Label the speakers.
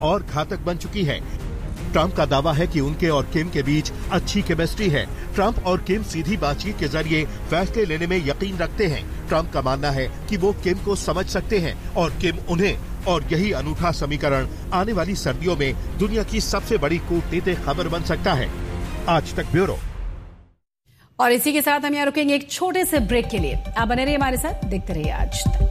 Speaker 1: और घातक बन चुकी है। ट्रंप का दावा है कि उनके और किम के बीच अच्छी केमिस्ट्री है। ट्रंप और किम सीधी बातचीत के जरिए फैसले लेने में यकीन रखते हैं। ट्रंप का मानना है कि वो किम को समझ सकते हैं और किम उन्हें, और यही अनूठा समीकरण आने वाली सर्दियों में दुनिया की सबसे बड़ी कूटनीतिक खबर बन सकता है। आज तक ब्यूरो।
Speaker 2: और इसी के साथ हम यहाँ रुकेंगे एक छोटे से ब्रेक के लिए। आप बने रहिए हमारे साथ, देखते रहिए आज तक।